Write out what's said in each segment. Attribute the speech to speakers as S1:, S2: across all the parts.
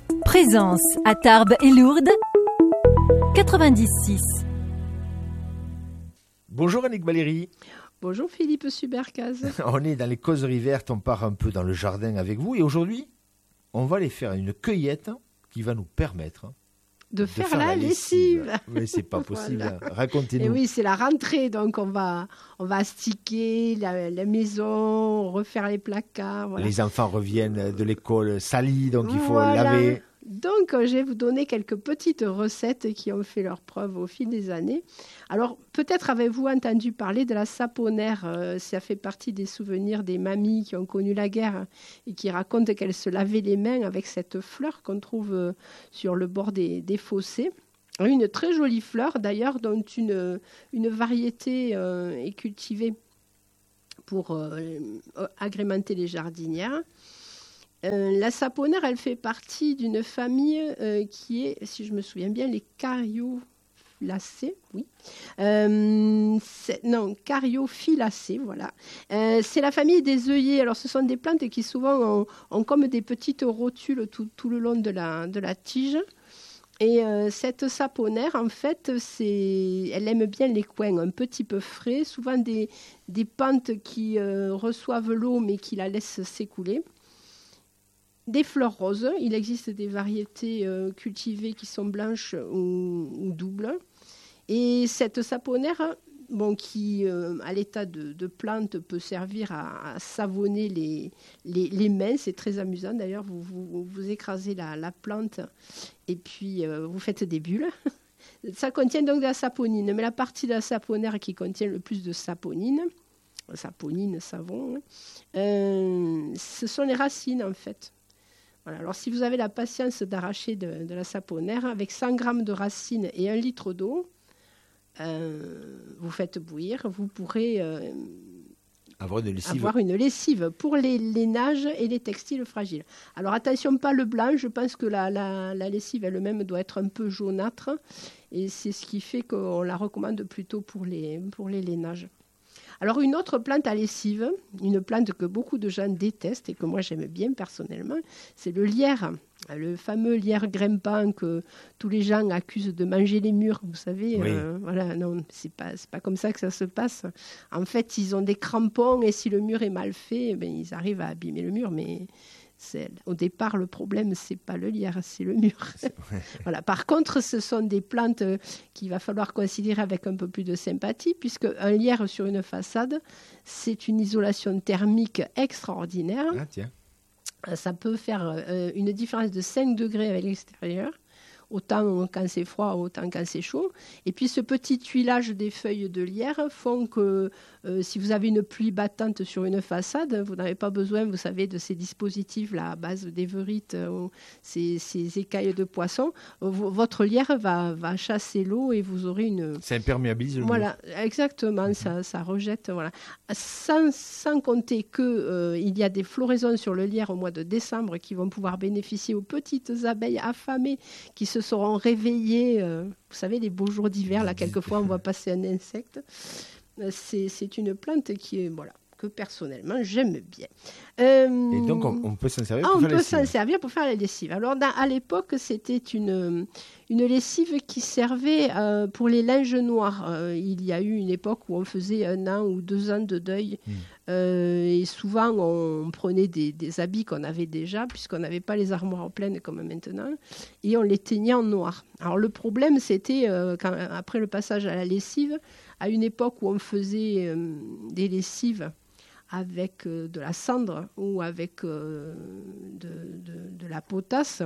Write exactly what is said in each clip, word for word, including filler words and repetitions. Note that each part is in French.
S1: Présence à Tarbes et Lourdes, quatre-vingt-dix virgule six.
S2: Bonjour Annick Valérie.
S3: Bonjour Philippe Subercaz.
S2: On est dans les causeries vertes, on part un peu dans le jardin avec vous et aujourd'hui, on va aller faire une cueillette qui va nous permettre
S3: de, de faire, faire la, la lessive. lessive.
S2: Mais c'est pas possible. Voilà. Racontez-nous.
S3: Et oui, c'est la rentrée, donc on va, on va astiquer la, la maison, refaire les placards. Voilà.
S2: Les enfants reviennent de l'école salis, donc il faut
S3: voilà.
S2: laver.
S3: Donc, je vais vous donner quelques petites recettes qui ont fait leur preuve au fil des années. Alors, peut-être avez-vous entendu parler de la saponaire. Euh, ça fait partie des souvenirs des mamies qui ont connu la guerre et qui racontent qu'elles se lavaient les mains avec cette fleur qu'on trouve euh, sur le bord des, des fossés. Une très jolie fleur, d'ailleurs, dont une, une variété euh, est cultivée pour euh, agrémenter les jardinières. Euh, la saponaire, elle fait partie d'une famille euh, qui est, si je me souviens bien, les Cariophyllacées. Oui. Euh, non, Cariophyllacées, voilà. Euh, c'est la famille des œillets. Alors, ce sont des plantes qui souvent ont, ont comme des petites rotules tout, tout le long de la, de la tige. Et euh, cette saponaire, en fait, c'est... elle aime bien les coins un petit peu frais, souvent des, des pentes qui euh, reçoivent l'eau mais qui la laissent s'écouler. Des fleurs roses, il existe des variétés euh, cultivées qui sont blanches ou, ou doubles. Et cette saponaire, bon, qui euh, à l'état de, de plante peut servir à, à savonner les, les, les mains, c'est très amusant d'ailleurs, vous, vous, vous écrasez la, la plante et puis euh, vous faites des bulles. Ça contient donc de la saponine, mais la partie de la saponaire qui contient le plus de saponine, saponine, savon, euh, ce sont les racines en fait. Voilà. Alors, si vous avez la patience d'arracher de, de la saponaire, avec cent grammes de racines et un litre d'eau, euh, vous faites bouillir, vous pourrez euh,
S2: avoir, une lessive.
S3: avoir une lessive pour les lainages et les textiles fragiles. Alors, attention, pas le blanc, je pense que la, la, la lessive elle-même doit être un peu jaunâtre, et c'est ce qui fait qu'on la recommande plutôt pour les, pour les lainages. Alors, une autre plante à lessive, une plante que beaucoup de gens détestent et que moi j'aime bien personnellement, c'est le lierre. Le fameux lierre grimpant que tous les gens accusent de manger les murs, vous savez.
S2: Oui.
S3: Euh, voilà, non, c'est pas, c'est pas comme ça que ça se passe. En fait, ils ont des crampons et si le mur est mal fait, eh bien, ils arrivent à abîmer le mur, mais... C'est, au départ, le problème, ce n'est pas le lierre, c'est le mur. Voilà. Par contre, ce sont des plantes qu'il va falloir considérer avec un peu plus de sympathie, puisque un lierre sur une façade, c'est une isolation thermique extraordinaire.
S2: Ah, tiens.
S3: Ça peut faire euh, une différence de cinq degrés avec l'extérieur, autant quand c'est froid, autant quand c'est chaud. Et puis, ce petit tuilage des feuilles de lierre font que euh, si vous avez une pluie battante sur une façade, vous n'avez pas besoin, vous savez, de ces dispositifs-là à base d'éverite euh, ou ces, ces écailles de poisson. Euh, votre lierre va, va chasser l'eau et vous aurez une...
S2: Ça imperméabilise le
S3: Voilà,
S2: mur.
S3: exactement, mmh. ça, ça rejette. Voilà. Sans, sans compter qu'il euh, y a des floraisons sur le lierre au mois de décembre qui vont pouvoir bénéficier aux petites abeilles affamées qui se seront réveillées. Euh, vous savez, les beaux jours d'hiver, là, quelquefois, on voit passer un insecte. C'est, c'est une plante qui est, voilà, que personnellement, j'aime bien.
S2: Euh, Et donc, on, on peut s'en servir pour
S3: ah,
S2: faire la
S3: lessive. On peut
S2: lessive.
S3: s'en servir pour faire la lessive. Alors, dans, à l'époque, c'était une, une lessive qui servait euh, pour les linges noirs. Euh, il y a eu une époque où on faisait un an ou deux ans de deuil. Mmh. Euh, et souvent, on prenait des, des habits qu'on avait déjà, puisqu'on n'avait pas les armoires pleines comme maintenant, et on les teignait en noir. Alors, le problème, c'était, euh, quand, après le passage à la lessive, à une époque où on faisait euh, des lessives avec euh, de la cendre ou avec euh, de, de, de la potasse.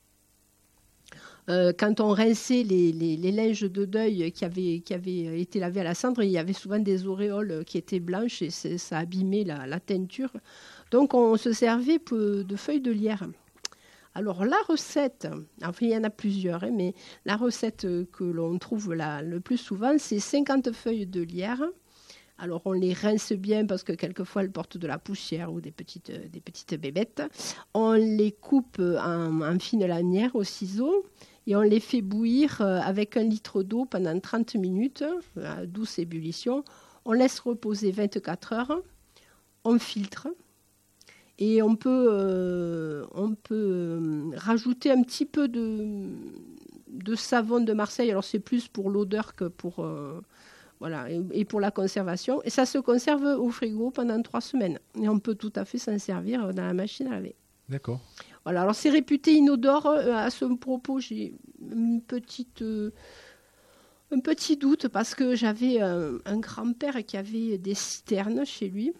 S3: Euh, quand on rinçait les, les, les linges de deuil qui avaient, qui avaient été lavés à la cendre, il y avait souvent des auréoles qui étaient blanches et ça abîmait la, la teinture. Donc on se servait de feuilles de lierre. Alors la recette, enfin il y en a plusieurs, hein, mais la recette que l'on trouve là, le plus souvent, c'est cinquante feuilles de lierre. Alors, on les rince bien parce que quelquefois, elles portent de la poussière ou des petites, des petites bébêtes. On les coupe en, en fines lanières au ciseau et on les fait bouillir avec un litre d'eau pendant trente minutes, à douce ébullition. On laisse reposer vingt-quatre heures. On filtre. Et on peut, euh, on peut euh, rajouter un petit peu de, de savon de Marseille. Alors c'est plus pour l'odeur que pour, euh, voilà, et, et pour la conservation. Et ça se conserve au frigo pendant trois semaines. Et on peut tout à fait s'en servir dans la machine à laver.
S2: D'accord.
S3: Voilà, alors c'est réputé inodore. À ce propos, j'ai une petite, euh, un petit doute parce que j'avais un, un grand-père qui avait des citernes chez lui.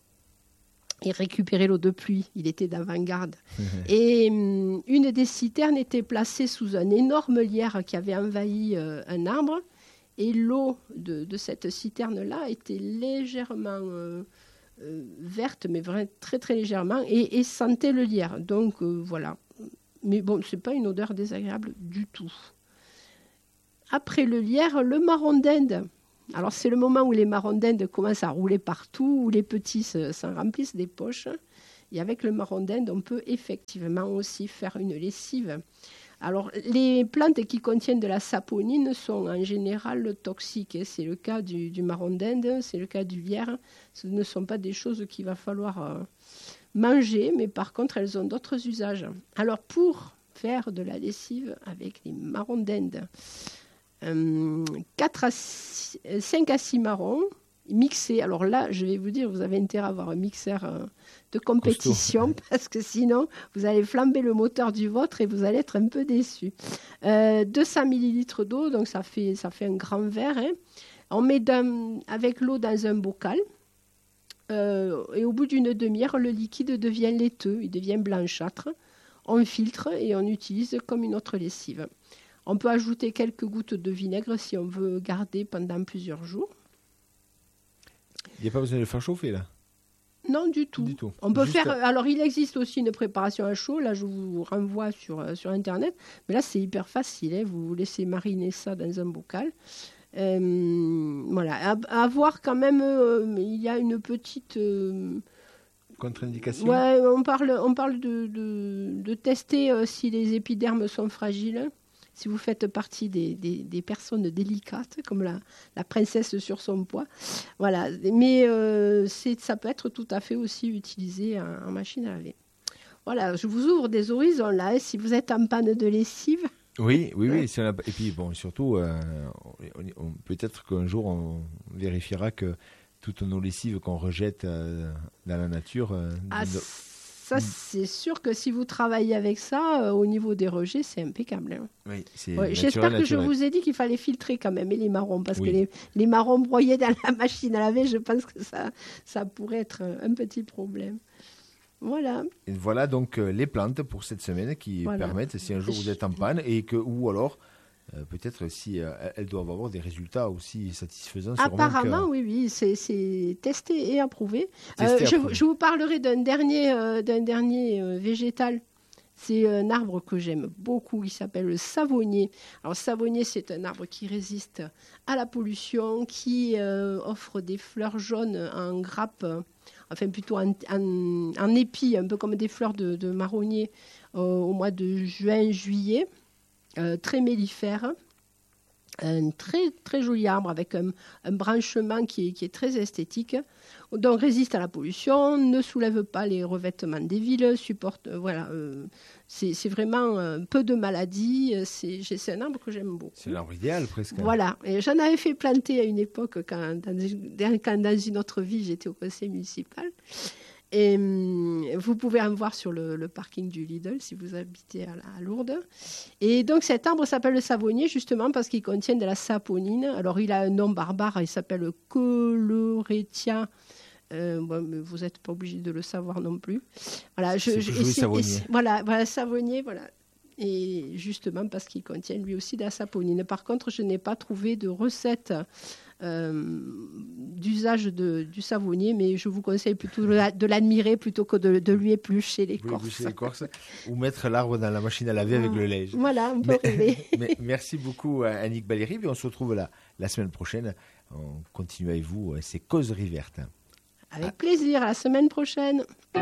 S3: Il récupérait l'eau de pluie, il était d'avant-garde. Et hum, une des citernes était placée sous un énorme lierre qui avait envahi euh, un arbre. Et l'eau de, de cette citerne-là était légèrement euh, euh, verte, mais vraiment très très légèrement, et, et sentait le lierre. Donc euh, voilà. Mais bon, ce n'est pas une odeur désagréable du tout. Après le lierre, le marron d'Inde. Alors, c'est le moment où les marrons d'Inde commencent à rouler partout, où les petits se, s'en remplissent des poches. Et avec le marron d'Inde, on peut effectivement aussi faire une lessive. Alors, les plantes qui contiennent de la saponine sont en général toxiques. C'est le cas du, du marron d'Inde, c'est le cas du lierre. Ce ne sont pas des choses qu'il va falloir euh, manger, mais par contre, elles ont d'autres usages. Alors, pour faire de la lessive avec les marrons d'Inde, Euh, quatre à six, cinq à six marrons mixés. Alors là, je vais vous dire, vous avez intérêt à avoir un mixeur euh, de compétition Costaud. Parce que sinon, vous allez flamber le moteur du vôtre et vous allez être un peu déçus. Euh, deux cents millilitres d'eau, donc ça fait, ça fait un grand verre. Hein. On met d'un, avec l'eau dans un bocal euh, et au bout d'une demi-heure, le liquide devient laiteux, il devient blanchâtre. On filtre et on utilise comme une autre lessive. On peut ajouter quelques gouttes de vinaigre si on veut garder pendant plusieurs jours.
S2: Il n'y a pas besoin de le faire chauffer, là?
S3: Non, du tout.
S2: Du tout.
S3: On peut
S2: Juste
S3: faire. Alors, il existe aussi une préparation à chaud. Là, je vous renvoie sur, sur Internet. Mais là, c'est hyper facile. Hein. Vous laissez mariner ça dans un bocal. Euh, voilà. À, à voir quand même, euh, il y a une petite. Euh,
S2: Contre-indication.
S3: Ouais, on parle, on parle de, de, de tester euh, si les épidermes sont fragiles. Si vous faites partie des, des, des personnes délicates, comme la, la princesse sur son poids. Voilà. Mais euh, c'est, ça peut être tout à fait aussi utilisé en, en machine à laver. Voilà, je vous ouvre des horizons là. Hein, si vous êtes en panne de lessive.
S2: Oui, oui, oui. Si on a, et puis, bon, surtout, euh, on, on, peut-être qu'un jour, on vérifiera que toutes nos lessives qu'on rejette euh, dans la nature... Euh,
S3: ah, de... Ça, c'est sûr que si vous travaillez avec ça, euh, au niveau des rejets, c'est impeccable. Hein.
S2: Oui, c'est
S3: ouais,
S2: naturel,
S3: j'espère que
S2: naturel.
S3: je vous ai dit qu'il fallait filtrer quand même et les marrons, parce
S2: oui.
S3: que les, les marrons broyés dans la machine à laver, je pense que ça, ça pourrait être un petit problème. Voilà.
S2: Et voilà donc euh, les plantes pour cette semaine qui voilà. permettent, si un jour vous êtes en panne, et que, ou alors... Euh, peut-être si euh, elles doivent avoir des résultats aussi satisfaisants.
S3: Apparemment,
S2: que...
S3: oui, oui, c'est, c'est testé et approuvé.
S2: Testé
S3: euh, je,
S2: approuvé.
S3: je vous parlerai d'un dernier, euh, d'un dernier euh, végétal. C'est un arbre que j'aime beaucoup, il s'appelle le savonnier. Alors, savonnier, c'est un arbre qui résiste à la pollution, qui euh, offre des fleurs jaunes en grappe, enfin plutôt en, en, en épi, un peu comme des fleurs de, de marronnier euh, au mois de juin, juillet. Euh, très mellifère, un très, très joli arbre avec un, un branchement qui est, qui est très esthétique, donc résiste à la pollution, ne soulève pas les revêtements des villes, supporte, euh, voilà, euh, c'est, c'est vraiment euh, peu de maladies, c'est, c'est un arbre que j'aime beaucoup.
S2: C'est l'arbre idéal presque.
S3: Voilà, et j'en avais fait planter à une époque quand dans, quand dans une autre vie j'étais au conseil municipal. Et hum, vous pouvez en voir sur le, le parking du Lidl si vous habitez à, à Lourdes. Et donc cet arbre s'appelle le savonnier justement parce qu'il contient de la saponine. Alors il a un nom barbare, il s'appelle Coloretia. Euh, bon, mais vous n'êtes pas obligé de le savoir non plus. Voilà, je,
S2: c'est
S3: je,
S2: joli,
S3: et c'est,
S2: savonnier.
S3: Et c'est, voilà, voilà, savonnier, voilà. Et justement parce qu'il contient lui aussi de la saponine. Par contre, je n'ai pas trouvé de recette euh, d'usage de, du savonnier, mais je vous conseille plutôt de, de l'admirer plutôt que de, de lui éplucher l'écorce.
S2: Éplucher l'écorce ou mettre l'arbre dans la machine à laver ah, avec le lait.
S3: Voilà, on peut rêver.
S2: Mais, merci beaucoup Annick Baléry. On se retrouve la, la semaine prochaine. On continue avec vous ces causeries vertes.
S3: Avec plaisir, à la semaine prochaine.